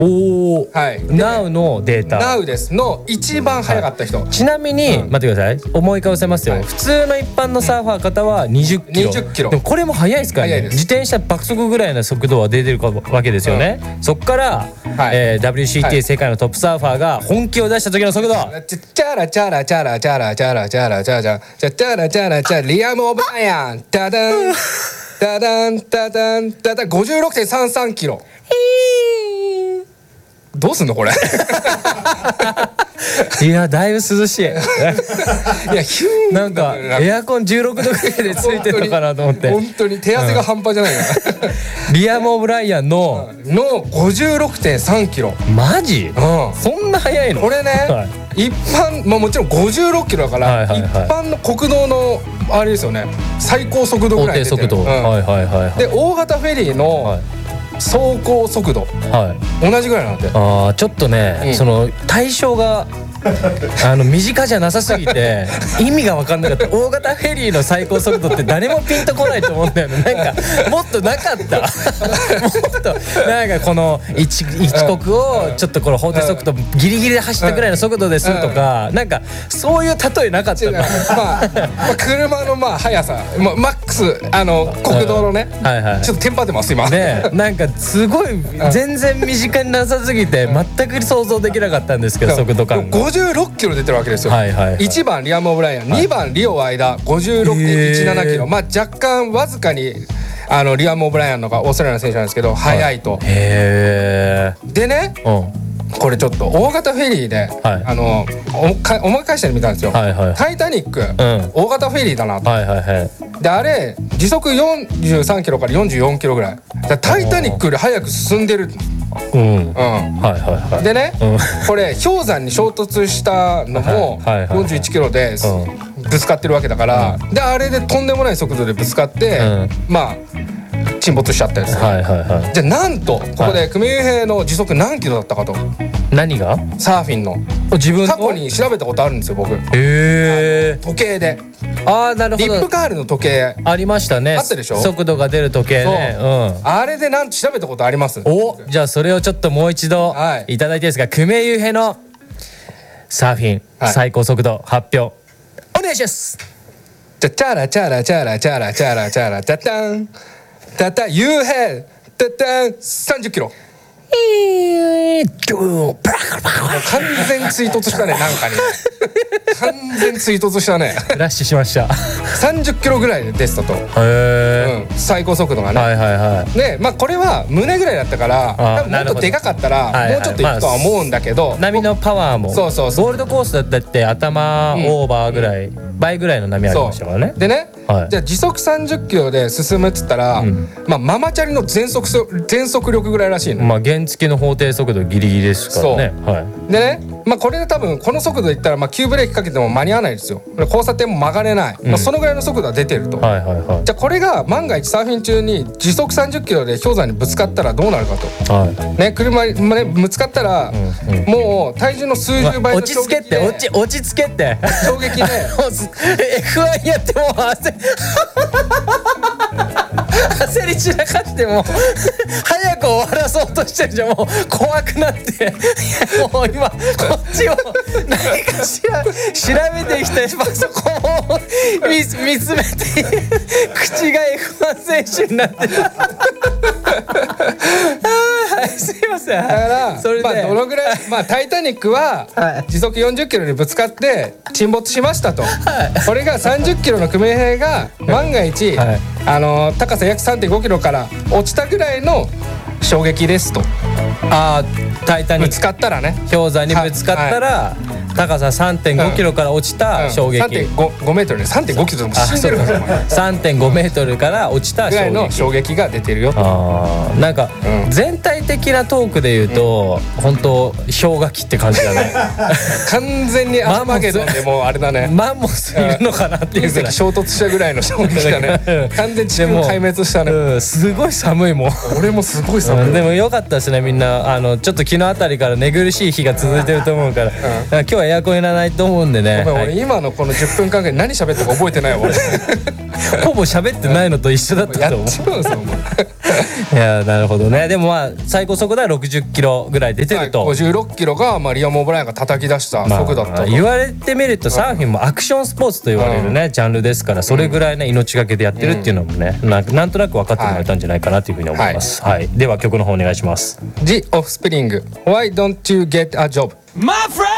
おお、 はい、 Now のデータ。 Now ですの一番速かった人、 ちなみに、待ってください、思い返せますよ、普通の一般のサーファー方は20キロ、 20キロでもこれも速いですからね。 速いです。 自転車爆速ぐらいの速度は出てるわけですよね、そっから、WCT 世界のトップサーファーが本気を出した時の速度、 チャラチャラチャラチャラチャラチャラチャラチャラチャラチャラチャラリアム・オブライアンダダンダダンダダンダダン 56.33 キロ。どうすんのこれいやだいぶ涼しいいやヒューンなんかエアコン16度ぐらいでついてるのかなと思って本当に手汗が半端じゃないな、 リアム・オブライアンの 56.3 キロ。 マジ、そんな速いの？ これね、一般、もちろん56キロだから、一般の国道のあれですよね、最高速度ぐらい出てる。で大型フェリーの走行速度、同じぐらいなんで、 ちょっとね、その対象が身近じゃなさすぎて意味が分かんなかった。大型フェリーの最高速度って誰もピンとこないと思うんだよね。なんかもっとなかったもっとなんかこの一国をちょっとこの法定速度ギリギリで走ったぐらいの速度ですとか、なんかそういう例えなかったの。 車の速さ、マックス国道のね、ちょっとテンパってます今ね。なんかすごい全然身近になさすぎて全く想像できなかったんですけど、速度感が 56キロ出てるわけですよ。1番リアム・オブライアン、2番リオ・アイダ 56.17 キロ、若干わずかにリアム・オブライアンのがオーストラリアの選手なんですけど速いと。でね、これちょっと大型フェリーで思い返してみたんですよ。タイタニック大型フェリーだなと。であれ時速43キロから44キロぐらい、タイタニックより速く進んでる。でね、これ氷山に衝突したのも41キロでぶつかってるわけだから、であれでとんでもない速度でぶつかって沈没しちゃったりする。じゃあなんとここで久米雄平の時速何キロだったかと。 何が？ サーフィンの自分過去に調べたことあるんですよ僕。時計で。 なるほど。 リップカールの時計ありましたね。 あったでしょ。 速度が出る時計ね。 あれでなんと調べたことあります。 じゃあそれをちょっともう一度いただいていいですか。久米雄平のサーフィン最高速度発表お願いします。 チャラチャラチャラチャラチャラチャラチャタンタタ雄平タタン30キロ。完全追突したね。なんかに完全追突したね。 ラッシュしました。 30キロぐらいで出てたと。最高速度がね。でこれは胸ぐらいだったから多分もっとでかかったらもうちょっといくとは思うんだけど、 波のパワーもゴールドコースだって頭オーバーぐらい倍ぐらいの波ありましたからね。 でね、じゃあ時速30キロで進むっつったらママチャリの全速力ぐらいらしいの。 原付の法定速度ギリギリですからね。 でね、これで多分この速度でいったら急ブレーキかけても間に合わないですよ。交差点も曲がれない、そのぐらいの速度は出てると。じゃあこれが万が一サーフィン中に時速30キロで氷山にぶつかったらどうなるかと。車にぶつかったらもう体重の数十倍の衝撃で落ち着けって衝撃で F1 やっても焦り散らかしても早く終わらそうとしてるじゃん。もう怖くなってもう今こっちを何かしら調べてきてパソコンを見つめて口が F1 選手になってるすいません。 だからそれでどのぐらいタイタニックは時速40キロにぶつかって沈没しましたと。これが30キロの久米平が万が一高さ約 3.5 キロから落ちたぐらいの衝撃ですと。 タイタニックぶつかったらね、 氷山にぶつかったら高さ 3.5 キロから落ちた衝撃、 3.5 メートルね。3.5 キロでも死んでるから 3.5 メートルから落ちたぐらいの衝撃が出てるよと。 なんか全体的なトークで言うと本当氷河期って感じだね。 完全にアーマゲドンでもうあれだね。 マンモスいるのかなっていうぐらい衝突したぐらいの衝撃だね。完全に地球壊滅したね。 すごい寒いもん。 俺もすごい寒い。 でも良かったですね。みんなちょっと昨日あたりから寝苦しい日が続いてると思うから今日ははエアコンいらないと思うんでね。 ごめん、俺今のこの10分間ぐらい何喋ったか覚えてないわ俺。 ほぼ喋ってないのと一緒だったと思う。 やっちゃうんですよお前。 いやなるほどね。でもまあ最高速度は60キロぐらい出てると、 56キロがまあリアム・オブライアンが叩き出した速だったと、 言われてみるとサーフィンもアクションスポーツと言われるね、ジャンルですから、それぐらいね命がけでやってるっていうのもね、なんとなく分かってもらえたんじゃないかなというふうに思います。はい、では曲の方お願いします。 The Offspring Why Don't You Get a Job。 My friend